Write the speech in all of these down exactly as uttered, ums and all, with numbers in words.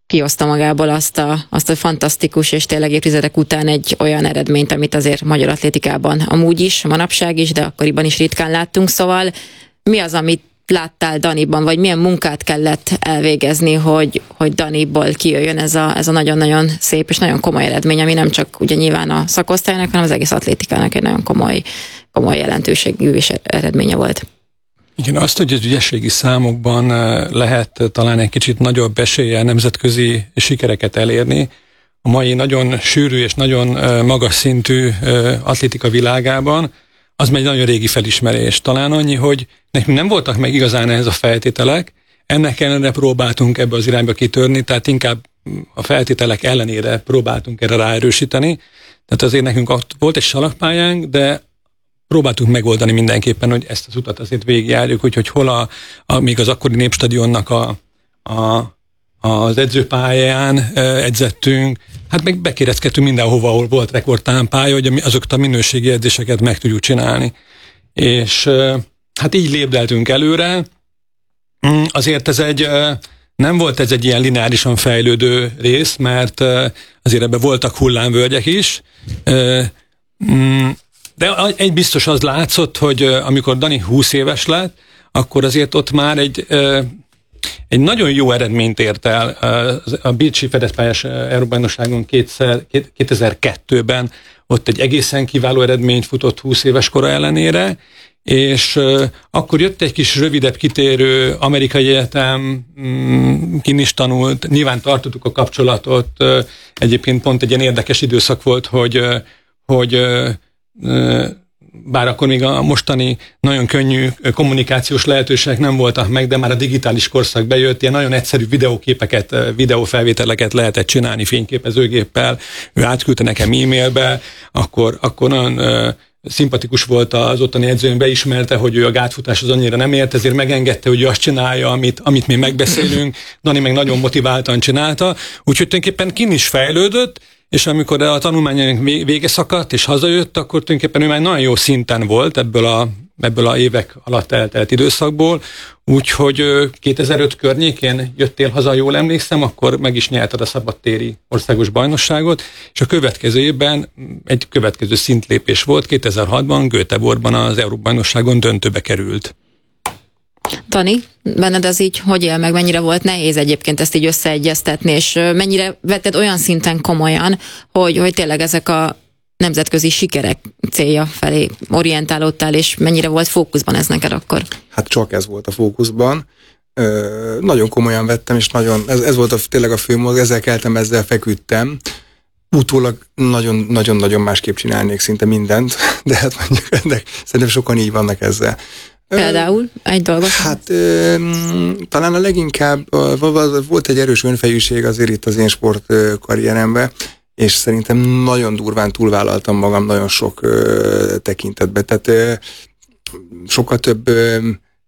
kihozta magából azt a, azt a fantasztikus és tényleg évtizedek után egy olyan eredményt, amit azért magyar atlétikában amúgy is, manapság is, de akkoriban is ritkán láttunk. Szóval mi az, amit láttál Daniban, vagy milyen munkát kellett elvégezni, hogy, hogy Daniból kijöjjön ez a, ez a nagyon-nagyon szép és nagyon komoly eredmény, ami nem csak ugye nyilván a szakosztálynak, hanem az egész atlétikának egy nagyon komoly, komoly jelentőségű és eredménye volt. Igen, azt, hogy az ügyességi számokban lehet talán egy kicsit nagyobb eséllyel nemzetközi sikereket elérni, a mai nagyon sűrű és nagyon magas szintű atlétika világában, az egy nagyon régi felismerés. Talán annyi, hogy nekünk nem voltak meg igazán ehhez a feltételek, ennek ellenére próbáltunk ebbe az irányba kitörni, tehát inkább a feltételek ellenére próbáltunk erre ráerősíteni. Tehát azért nekünk volt egy salakpályánk, de próbáltuk megoldani mindenképpen, hogy ezt az utat azért végigjárjuk, úgyhogy hol a, a, még az akkori Népstadionnak a, a, az edzőpályán edzettünk, hát meg bekéreckedtünk mindenhova, ahol volt rekordtámpálya, hogy azokat a minőségi edzéseket meg tudjuk csinálni. És hát így lépdeltünk előre. Azért ez egy, nem volt ez egy ilyen lineárisan fejlődő rész, mert azért ebben voltak hullámvölgyek is. De egy biztos az látszott, hogy amikor Dani húsz éves lett, akkor azért ott már egy, egy nagyon jó eredményt ért el a Bécsi fedezpályás Európa-bajnokságon kétezer-kettőben, ott egy egészen kiváló eredményt futott húsz éves kora ellenére, és akkor jött egy kis rövidebb kitérő amerikai egyetem, kin is tanult, nyilván tartottuk a kapcsolatot, egyébként pont egy ilyen érdekes időszak volt, hogy, hogy bár akkor még a mostani nagyon könnyű kommunikációs lehetőségek nem voltak meg, de már a digitális korszak bejött, ilyen nagyon egyszerű videóképeket, videófelvételeket lehetett csinálni fényképezőgéppel, ő átküldte nekem e-mailbe, akkor, akkor nagyon szimpatikus volt az ottani edzőnk, beismerte, hogy ő a gátfutáshoz annyira nem ért, ezért megengedte, hogy ő azt csinálja, amit, amit mi megbeszélünk. Dani meg nagyon motiváltan csinálta, úgyhogy tulajdonképpen kin is fejlődött, és amikor a tanulmányának vége szakadt, és hazajött, akkor tulajdonképpen ő már nagyon jó szinten volt ebből a, ebből a évek alatt eltelt időszakból, úgyhogy kétezer-öt környékén jöttél haza, jól emlékszem, akkor meg is nyerted a szabadtéri országos bajnokságot, és a következő évben egy következő szintlépés volt, kétezer-hatban Göteborgban az Európa-bajnokságon döntőbe került. Dani, benned ez így hogy él meg, mennyire volt nehéz egyébként ezt így összeegyeztetni, és mennyire vetted olyan szinten komolyan, hogy, hogy tényleg ezek a nemzetközi sikerek célja felé orientálódtál, és mennyire volt fókuszban ez neked akkor? Hát csak ez volt a fókuszban. Ö, nagyon komolyan vettem, és nagyon, ez, ez volt a, tényleg a fő mozg, ezzel keltem, ezzel feküdtem. Utólag nagyon-nagyon másképp csinálnék szinte mindent, de hát mondjuk ennek szerintem sokan így vannak ezzel. Például egy dolgot? Hát ö, talán a leginkább ö, volt egy erős önfejűség azért itt az én sportkarrieremben, és szerintem nagyon durván túlvállaltam magam nagyon sok ö, tekintetben. Tehát ö, sokkal több ö,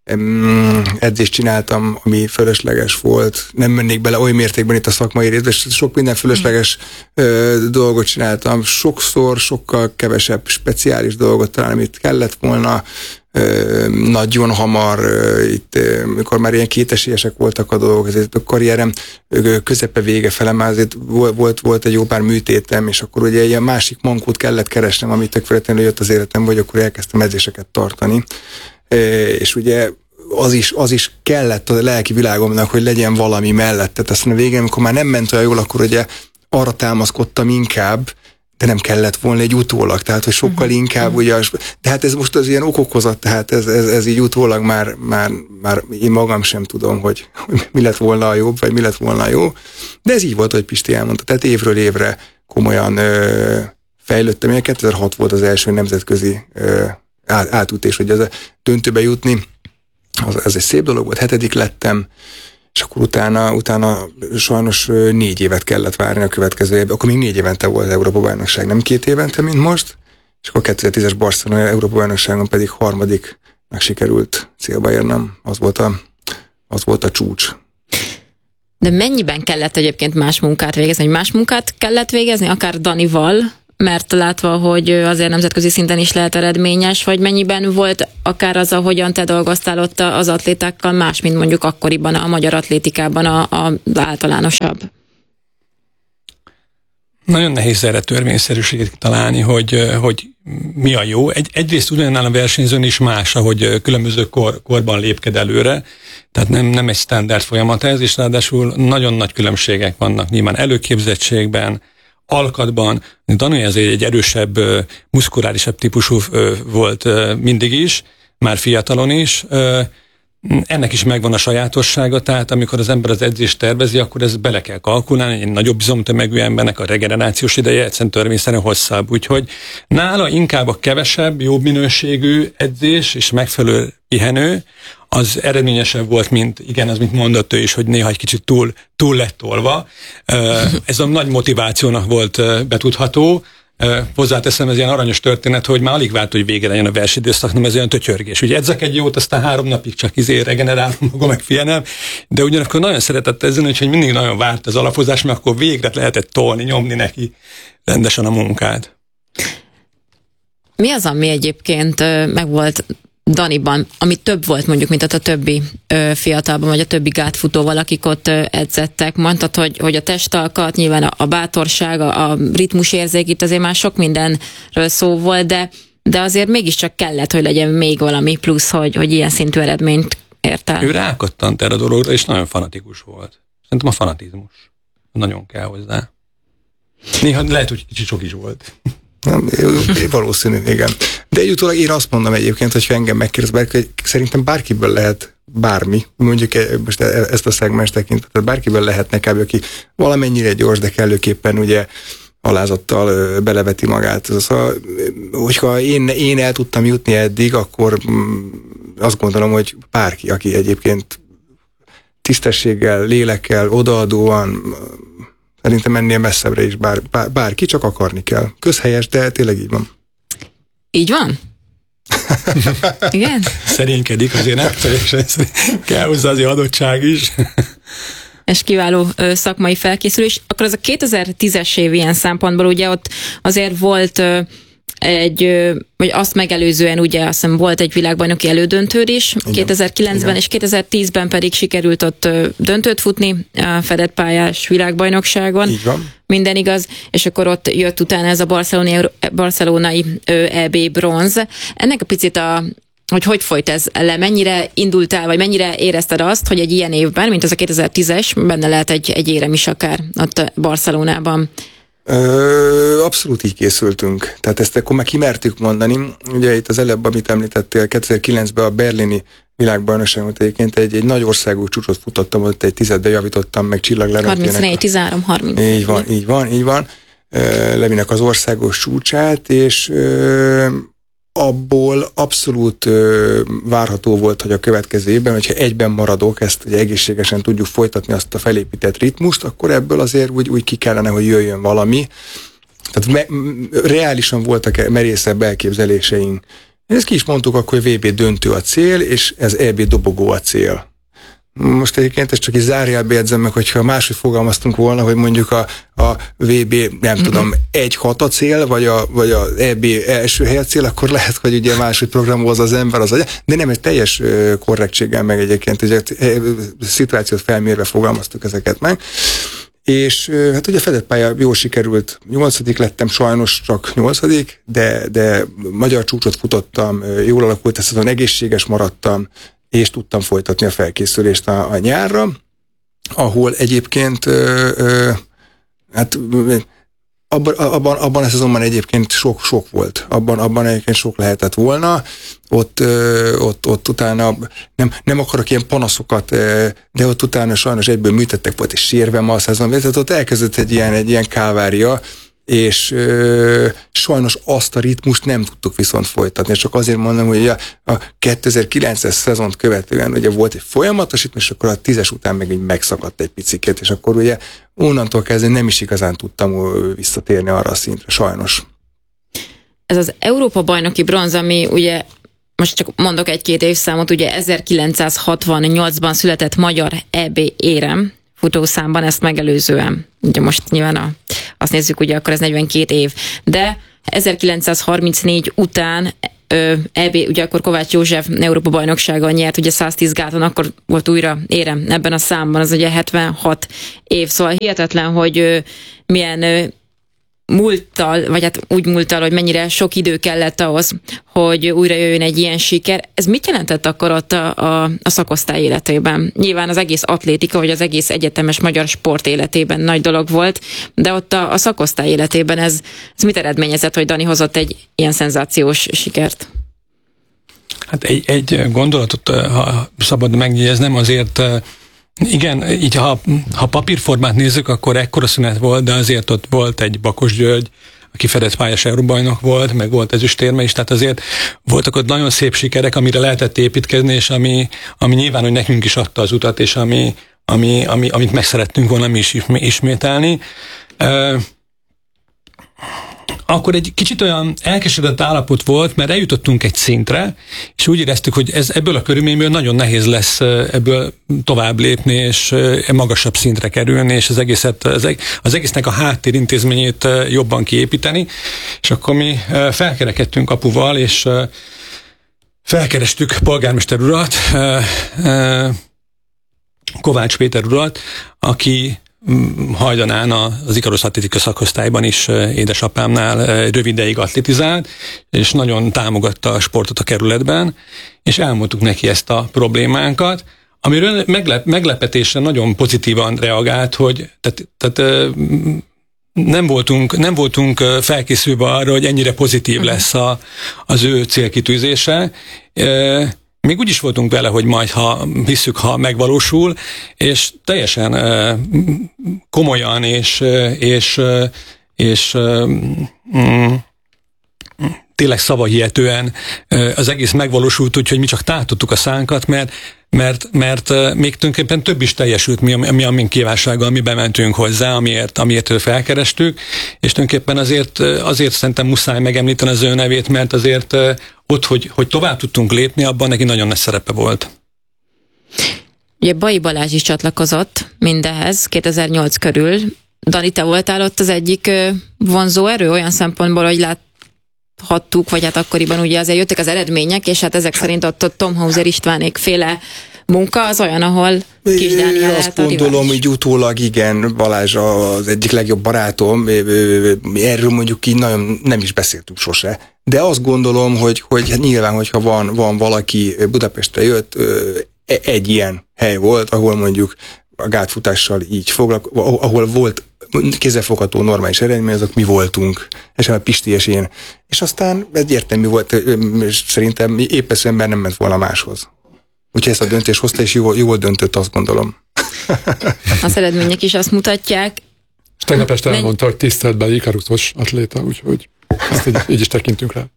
edzést csináltam, ami fölösleges volt. Nem mennék bele oly mértékben itt a szakmai részbe, és sok minden fölösleges ö, dolgot csináltam. Sokszor, sokkal kevesebb speciális dolgot talán, amit kellett volna. Ö, nagyon hamar, ö, itt, ö, mikor már ilyen kétesélyesek voltak a dolgok, ezért a karrierem ö, közepe vége fele, már azért volt, volt egy jó pár műtétem, és akkor ugye ilyen másik mankót kellett keresnem, amit tök feltétlenül jött az életem, vagy akkor elkezdtem edzéseket tartani. Ö, és ugye az is, az is kellett a lelki világomnak, hogy legyen valami mellett. Tehát aztán a végén, amikor már nem ment olyan jól, akkor ugye arra támaszkodtam inkább, de nem kellett volna egy utólag, tehát hogy sokkal uh-huh. inkább, ugye, de hát ez most az ilyen okokozat, tehát ez, ez, ez így utólag már, már, már én magam sem tudom, hogy, hogy mi lett volna a jobb, vagy mi lett volna a jó, de ez így volt, hogy Pisti elmondta, tehát évről évre komolyan ö, fejlődtem, kétezer-hat volt az első nemzetközi ö, átütés, hogy ez a döntőbe jutni, az, ez egy szép dolog volt, hetedik lettem, és akkor utána, utána sajnos négy évet kellett várni a következő évben. Akkor még négy évente volt az Európa-bajnokság, nem két évente, mint most. És akkor kétezer-tízes Barcelona Európa-bajnokságon pedig harmadiknak sikerült célba érnem. Az volt a, az volt a csúcs. De mennyiben kellett egyébként más munkát végezni? Hogy más munkát kellett végezni, akár Danival, mert látva, hogy azért nemzetközi szinten is lehet eredményes, vagy mennyiben volt akár az, ahogyan te dolgoztál ott az atlétákkal más, mint mondjuk akkoriban a magyar atlétikában a, a általánosabb? Nagyon nehéz erre törvényszerűséget találni, hogy, hogy mi a jó. Egy, egyrészt ugyanannál a versenyzőn is más, ahogy különböző kor, korban lépked előre, tehát nem, nem egy standard folyamat ez, és ráadásul nagyon nagy különbségek vannak nyilván előképzettségben, alkatban. Dani azért egy erősebb, muszkulárisabb típusú volt mindig is, már fiatalon is. Ennek is megvan a sajátossága, tehát amikor az ember az edzést tervezi, akkor ez bele kell kalkulálni, egy nagyobb bizomtömegű embernek a regenerációs ideje egyszerűen törvényszerűen hosszabb. Úgyhogy nála inkább a kevesebb, jobb minőségű edzés és megfelelő pihenő, az eredményesebb volt, mint igen, az, mint mondott ő is, hogy néha egy kicsit túl, túl lett tolva. Ez a nagy motivációnak volt betudható. Hozzáteszem, ez ilyen aranyos történet, hogy már alig várt, hogy vége legyen a versenyidőszak, nem ez olyan tötyörgés. Ugye edzek egy jót, aztán három napig csak izé regenerálom magam, meg figyelem, de ugyanakkor nagyon szeretett ezen, hogy mindig nagyon várt az alapozás, mert akkor végre lehetett tolni, nyomni neki rendesen a munkát. Mi az, ami egyébként meg volt Daniban, ami több volt mondjuk, mint a többi ö, fiatalban, vagy a többi gátfutóval, akik ott ö, edzettek? Mondtad, hogy, hogy a testalkat, nyilván a, a bátorság, a, a ritmusérzék, itt azért már sok mindenről szó volt, de, de azért mégiscsak kellett, hogy legyen még valami plusz, hogy, hogy ilyen szintű eredményt ért el. Ő rákattant erre a dologra, és nagyon fanatikus volt. Szerintem a fanatizmus nagyon kell hozzá. Néha lehet, hogy kicsit sok is volt. Nem, valószínű, igen. De egy utólag én azt mondom egyébként, hogyha engem megkérdez bárki, hogy szerintem bárkiből lehet bármi, mondjuk most ezt a szegmens tekintetet, bárkiből lehetne kb. Aki valamennyire gyors, de kellőképpen ugye alázattal beleveti magát. Szóval, hogyha én, én el tudtam jutni eddig, akkor azt gondolom, hogy bárki, aki egyébként tisztességgel, lélekkel, odaadóan, szerintem ennél messzebbre is bár, bár, bárki, csak akarni kell. Közhelyes, de tényleg így van. Így van? Igen? Szerénykedik, azért nem teljesen kell hozzá azért adottság is. És kiváló ö, szakmai felkészülés. Akkor az a kétezer-tízes év ilyen szempontból, ugye ott azért volt ö, egy, ö, vagy azt megelőzően ugye azt hiszem volt egy világbajnoki elődöntőd is, igen, kétezer-kilencben igen. És kétezer-tízben pedig sikerült ott ö, döntőt futni a fedett pályás világbajnokságon. Így van. Minden igaz, és akkor ott jött utána ez a barcelonai, barcelonai ö, é bé bronz. Ennek a picit a hogy hogy folyt ez le, mennyire indultál, vagy mennyire érezted azt, hogy egy ilyen évben, mint az a kétezer-tízes, benne lehet egy, egy érem is akár ott Barcelonában? Ö, abszolút így készültünk. Tehát ezt akkor már kimertük mondani. Ugye itt az előbb, amit említettél, kétezer-kilencben a berlini világbajnokságon egyébként egy, egy nagy országú csúcsot futottam, ott egy tizedbe javítottam meg csillagleröntének. harmincnégy tizenhárom harminc. Így van, így van, így van. Levinek az országos csúcsát, és abból abszolút ö, várható volt, hogy a következő évben, hogyha egyben maradok, ezt ugye egészségesen tudjuk folytatni azt a felépített ritmust, akkor ebből azért úgy, úgy ki kellene, hogy jöjjön valami. Tehát me, reálisan voltak merészebb elképzeléseink. Ezt ki is mondtuk akkor, hogy vé bé döntő a cél, és ez é bé dobogó a cél. Most egyébként ezt csak így zárójelbe jegyzem meg, hogyha máshogy fogalmaztunk volna, hogy mondjuk a, a vé bé, nem mm-hmm. tudom, egy hat a cél, vagy a, vagy a é bé első hely a cél, akkor lehet, hogy ugye máshogy programoz az ember az agya, de nem egy teljes korrektséggel meg egyébként, egy szituációt felmérve fogalmaztuk ezeket meg. És hát ugye fedett pálya jól sikerült, nyolcadik lettem, sajnos csak nyolcadik, de, de magyar csúcsot futottam, jól alakult, ezt azon egészséges maradtam, és tudtam folytatni a felkészülést a, a nyárra, ahol egyébként ö, ö, hát abban, abban, abban a szezonban egyébként sok, sok volt. Abban, abban egyébként sok lehetett volna. Ott, ö, ott, ott utána nem, nem akarok ilyen panaszokat, de ott utána sajnos egyből műtettek, volt egy sérvem a szezonban, tehát ott elkezdett egy ilyen, egy ilyen kávária, és ö, sajnos azt a ritmust nem tudtuk viszont folytatni. Csak azért mondom, hogy a, a kétezer-kilences szezont követően ugye volt egy folyamatos ritmus, és akkor a tízes után meg így megszakadt egy picikét, és akkor ugye onnantól kezdve nem is igazán tudtam visszatérni arra a szintre, sajnos. Ez az Európa-bajnoki bronz, ami ugye most csak mondok egy-két évszámot, ugye ezerkilencszázhatvannyolcban született magyar é bé érem futószámban, ezt megelőzően. Ugye most nyilván a, azt nézzük, ugye akkor ez negyvenkét év. De ezerkilencszázharmincnégy után ö, é bé, ugye akkor Kovács József Európa bajnoksága nyert, ugye száztíz gáton, akkor volt újra érem ebben a számban, az ugye hetvenhat év. Szóval hihetetlen, hogy ö, milyen ö, múlttal, vagy hát úgy múlttal, hogy mennyire sok idő kellett ahhoz, hogy újra jöjjön egy ilyen siker. Ez mit jelentett akkor ott a, a, a szakosztály életében? Nyilván az egész atlétika, vagy az egész egyetemes magyar sport életében nagy dolog volt, de ott a, a szakosztály életében ez, ez mit eredményezett, hogy Dani hozott egy ilyen szenzációs sikert? Hát egy, egy gondolatot, ha szabad megjegyeznem, azért igen, így ha, ha papírformát nézzük, akkor ekkora szünet volt, de azért ott volt egy Bakos György, aki fedett pályás Euróbajnok volt, meg volt ezüstérme is, tehát azért voltak ott nagyon szép sikerek, amire lehetett építkezni, és ami, ami nyilván, hogy nekünk is adta az utat, és ami, ami, ami, amit meg szerettünk volna mi is ismételni. Akkor egy kicsit olyan elkeseredett állapot volt, mert eljutottunk egy szintre, és úgy éreztük, hogy ez ebből a körülményből nagyon nehéz lesz ebből tovább lépni, és magasabb szintre kerülni, és az, egészet, az egésznek a háttérintézményét jobban kiépíteni. És akkor mi felkerekedtünk apuval, és felkerestük polgármester urat, Kovács Péter urat, aki hajdanán az Ikarusz atlétika szakosztályban is édesapámnál rövid ideig atlétizált, és nagyon támogatta a sportot a kerületben, és elmondtuk neki ezt a problémánkat, amiről meglep, meglepetésre nagyon pozitívan reagált, hogy tehát, tehát nem voltunk, nem voltunk felkészülve arra, hogy ennyire pozitív lesz a, az ő célkitűzése. Még úgy is voltunk vele, hogy majd, ha hisszük, ha megvalósul, és teljesen uh, komolyan és, és, uh, és uh, mm, tényleg szavahihetően uh, az egész megvalósult, úgyhogy mi csak tátottuk a szánkat, mert, mert, mert uh, még tulajdonképpen több is teljesült, mi, mi a mi kívánsággal, mi bementünk hozzá, amiért, amiért őt felkerestük, és tulajdonképpen azért, azért szerintem muszáj megemlíteni az ő nevét, mert azért uh, ott, hogy, hogy tovább tudtunk lépni, abban neki nagyon nagy szerepe volt. Ugye Bai Balázs is csatlakozott mindehez kétezer-nyolc körül. Dani, te voltál ott az egyik vonzó erő olyan szempontból, hogy láthattuk, vagy hát akkoriban ugye azért jöttek az eredmények, és hát ezek szerint ott a Tom Hauser Istvánék féle munka az olyan, ahol Kis Dániel lehet azt gondolom, hogy utólag igen, Balázs az egyik legjobb barátom, erről mondjuk így nagyon nem is beszéltünk sose, de azt gondolom, hogy, hogy nyilván, hogyha van, van valaki Budapestre jött, egy ilyen hely volt, ahol mondjuk a gátfutással így foglalkozott, ahol volt kézzelfogható normális eredmény, azok mi voltunk, és a Pisti és én. És aztán ez értelmű volt, szerintem épp eszemben nem ment volna máshoz. Úgyhogy ezt a döntést hozta, és jól, jól döntött, azt gondolom. Az eredmények is azt mutatják. És tegnap este elmondta, hogy tiszteletbeli Ikaruszos atléta, úgyhogy ezt így, így is tekintünk rá.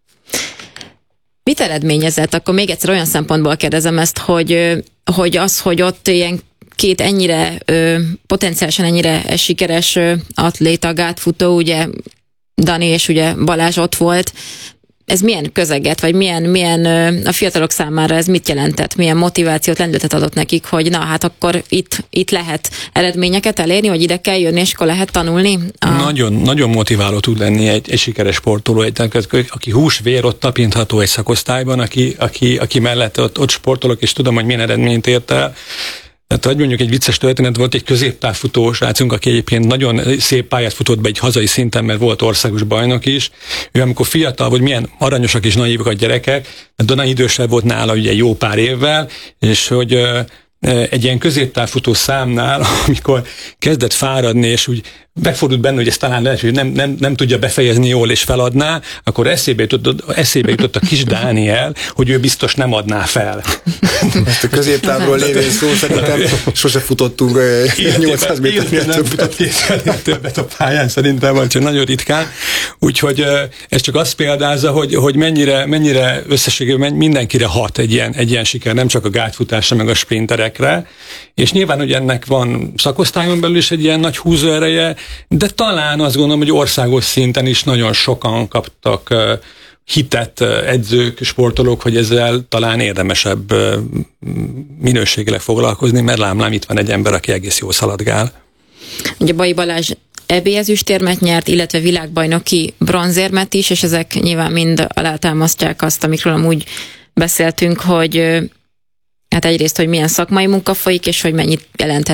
Mit eredményezett? Akkor még egyszer olyan szempontból kérdezem ezt, hogy, hogy az, hogy ott ilyen két ennyire, potenciálisan ennyire sikeres atléta, gátfutó, ugye Dani és ugye Balázs ott volt, ez milyen közeget, vagy milyen, milyen a fiatalok számára ez mit jelentett? Milyen motivációt, lendületet adott nekik, hogy na hát akkor itt, itt lehet eredményeket elérni, vagy ide kell jönni, és akkor lehet tanulni? A... Nagyon, nagyon motiváló tud lenni egy, egy sikeres sportoló, egy, aki hús-vér ott tapintható egy szakosztályban, aki, aki, aki mellett ott, ott sportolok, és tudom, hogy milyen eredményt ért el. Tehát, hogy mondjuk egy vicces történet, volt egy középtávfutó srácunk, aki egyébként nagyon szép pályát futott be egy hazai szinten, mert volt országos bajnok is. Ő amikor fiatal, vagy milyen aranyosak és naívak a gyerekek, Dana idősebb volt nála ugye jó pár évvel, és hogy egy ilyen középtávfutó számnál, amikor kezdett fáradni, és úgy megfordult benne, hogy ez talán lehet, hogy nem, nem, nem tudja befejezni jól, és feladná, akkor eszébe jutott, eszébe jutott a Kis Dániel, hogy ő biztos nem adná fel. Ezt a középtávról lévén szó szerintem sose futottunk nyolcszáz méternél nem futott kétszer többet a pályán, szerintem van, csak nagyon ritkán. Úgyhogy ez csak azt példázza, hogy, hogy mennyire, mennyire összességében mindenkire hat egy ilyen, egy ilyen siker, nem csak a gátfutásra, meg a sprinterekre. És nyilván, hogy ennek van szakosztályon belül is egy ilyen nagy húzóereje, de talán azt gondolom, hogy országos szinten is nagyon sokan kaptak uh, hitet uh, edzők, sportolók, hogy ezzel talán érdemesebb uh, minőségileg foglalkozni, mert lám-lám itt van egy ember, aki egész jól szaladgál. Ugye Bai Balázs é bé ezüstérmet nyert, illetve világbajnoki bronzérmet is, és ezek nyilván mind alátámasztják azt, amikről amúgy beszéltünk, hogy uh, hát egyrészt, hogy milyen szakmai munka folyik, és hogy mennyit jelenthet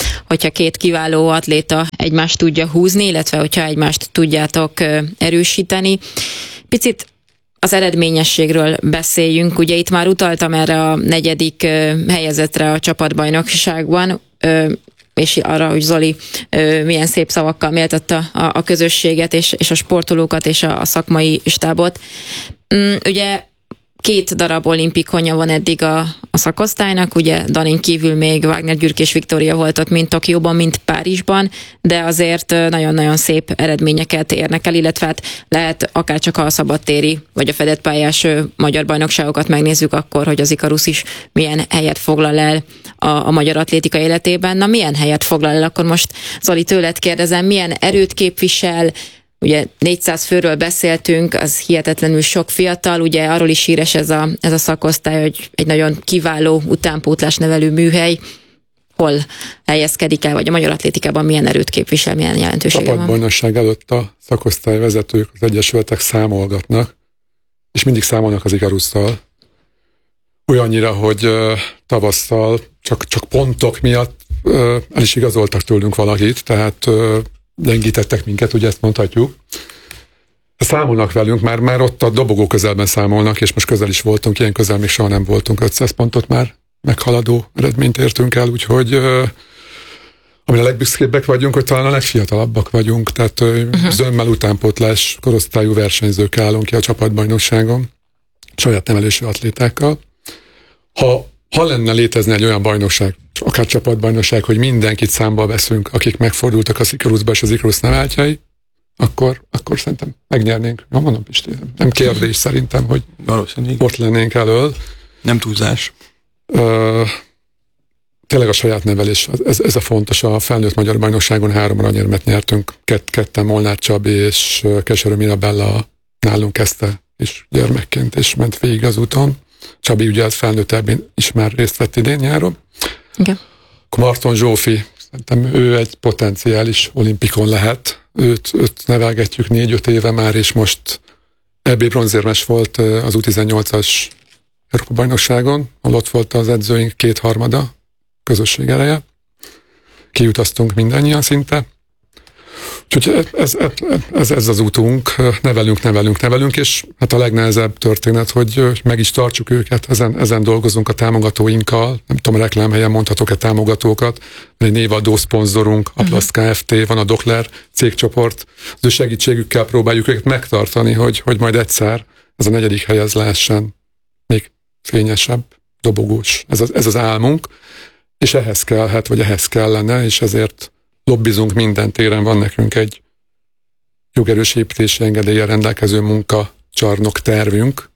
hogyha két kiváló atléta egymást tudja húzni, illetve hogyha egymást tudjátok erősíteni. Picit az eredményességről beszéljünk. Ugye itt már utaltam erre a negyedik helyezetre a csapatbajnokságban, és arra, hogy Zoli milyen szép szavakkal méltatta a, a közösséget, és, és a sportolókat, és a, a szakmai stábot. Ugye két darab olimpikonja van eddig a, a szakosztálynak, ugye Danin kívül még Wagner Gyürk és Viktória volt ott, mind Tokióban, mind Párizsban, de azért nagyon-nagyon szép eredményeket érnek el, illetve hát lehet akárcsak a szabadtéri, vagy a fedett pályás magyar bajnokságokat megnézzük akkor, hogy az Ikarus is milyen helyet foglal el a, a magyar atlétika életében. Na, milyen helyet foglal el? Akkor most Zoli, tőled kérdezem, milyen erőt képvisel? Ugye négyszáz főről beszéltünk, az hihetetlenül sok fiatal, ugye arról is híres ez a, ez a szakosztály, hogy egy nagyon kiváló utánpótlás nevelő műhely. Hol helyezkedik el, vagy a magyar atlétikában milyen erőt képvisel, milyen jelentősége van? Csapatbajnokság előtt a szakosztály vezetők, az egyesületek számolgatnak, és mindig számolnak az Ikarusszal. Olyannyira, hogy uh, tavasszal csak, csak pontok miatt uh, el is igazoltak tőlünk valakit, tehát uh, gyengítettek minket, ugye ezt mondhatjuk. Számolnak velünk, már, már ott a dobogó közelben számolnak, és most közel is voltunk, ilyen közel még soha nem voltunk, ötszáz pontot már meghaladó eredményt értünk el, úgyhogy uh, amire a legbüszkébbek vagyunk, hogy talán a legfiatalabbak vagyunk, tehát uh-huh. zömmel utánpótlás korosztályú versenyzők állunk ki a csapatbajnokságon, saját nevelésű atlétákkal. Ha, ha lenne létezni egy olyan bajnokság, akár csapatbajnokság, hogy mindenkit számba veszünk, akik megfordultak az Ikarusba és az Ikarus neveltjei, akkor, akkor szerintem megnyernénk. Ja, mondom, Pisti, nem kérdés szerintem, hogy ott lennénk elől. Nem túlzás. Uh, tényleg a saját nevelés, ez, ez a fontos. A felnőtt magyar bajnokságon három aranyérmet nyertünk, Kett, ketten Molnár Csabi és Keserű Mirabella nálunk kezdte, és gyermekként, és ment végig az úton. Csabi ugye az felnőttebben is már részt vett idén nyáron. Igen. Marton Zsófi, szerintem ő egy potenciális olimpikon lehet. Őt, őt nevelgetjük négy-öt éve már, és most é bé bronzérmes volt az U tizennyolcas Európa-bajnokságon, ahol ott volt az edzőink kétharmada, közösség ereje. Kijutaztunk mindannyian szinte. Úgyhogy ez, ez, ez, ez az útunk, nevelünk, nevelünk, nevelünk, és hát a legnehezebb történet, hogy meg is tartsuk őket, ezen, ezen dolgozunk a támogatóinkkal, nem tudom, reklámhelyen mondhatok-e támogatókat, egy névadó szponzorunk, a Plast Kft., van a Dokler cégcsoport, az ő segítségükkel próbáljuk őket megtartani, hogy, hogy majd egyszer ez a negyedik helyez lehessen még fényesebb, dobogós. Ez az, ez az álmunk, és ehhez kellhet, vagy ehhez kellene, és ezért lobbizunk minden téren, van nekünk egy jogerős építési engedéllyel rendelkező munkacsarnok tervünk.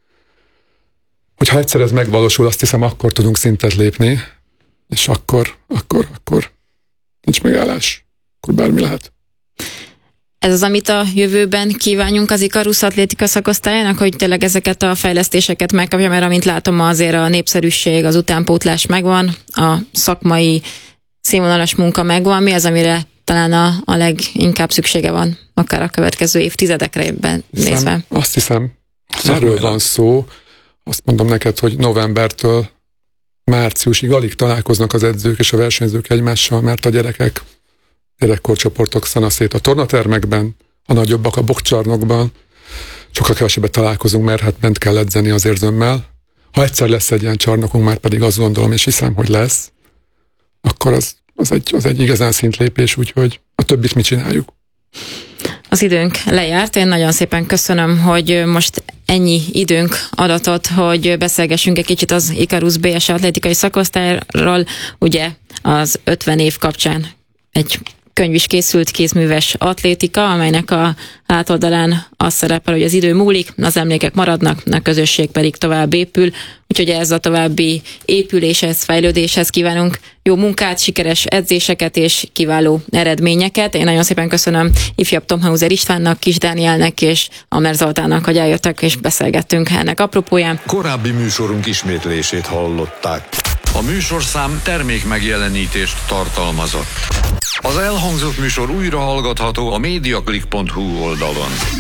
Hogyha egyszer ez megvalósul, azt hiszem, akkor tudunk szintet lépni, és akkor, akkor, akkor nincs megállás, akkor bármi lehet. Ez az, amit a jövőben kívánjunk az Ikarus atlétika szakosztályának, hogy tényleg ezeket a fejlesztéseket megkapja, mert amint látom, azért a népszerűség, az utánpótlás megvan, a szakmai színvonalas munka megvan. Mi az, amire talán a, a leginkább szüksége van, akár a következő évtizedekre nézve? Hiszem, azt hiszem, erről van szó. Azt mondom neked, hogy novembertől márciusig alig találkoznak az edzők és a versenyzők egymással, mert a gyerekek gyerekkorcsoportok szanaszét a tornatermekben, a nagyobbak a boxcsarnokban, sokkal kevesebbet találkozunk, mert hát ment kell edzeni az érzőmmel. Ha egyszer lesz egy ilyen csarnokunk, már pedig azt gondolom, és hiszem, hogy lesz, akkor az, az, egy, az egy igazán szintlépés, úgyhogy a többit mi csináljuk. Az időnk lejárt. Én nagyon szépen köszönöm, hogy most ennyi időnk adatot, hogy beszélgessünk egy kicsit az Ikarus bé es atlétikai szakosztályról. Ugye az ötven év kapcsán egy könyv is készült, Kézműves atlétika, amelynek a hátoldalán az szerepel, hogy az idő múlik, az emlékek maradnak, a közösség pedig tovább épül, úgyhogy ez a további épüléshez, fejlődéshez kívánunk jó munkát, sikeres edzéseket és kiváló eredményeket. Én nagyon szépen köszönöm ifjabb Tomhauser Istvánnak, Kis Dánielnek és Amer Zoltánnak, hogy eljöttek és beszélgettünk ennek apropóján. Korábbi műsorunk ismétlését hallották. A műsorszám termék megjelenítést tartalmazott. Az elhangzott műsor újra hallgatható a mediaclick pont hu oldalon.